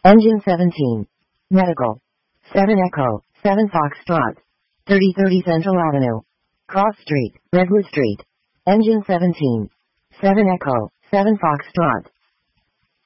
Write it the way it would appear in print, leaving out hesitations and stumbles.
Engine 17. Medical. 7 Echo, 7 Foxtrot. 3030 Central Avenue. Cross Street, Redwood Street. Engine 17. 7 Echo, 7 Foxtrot.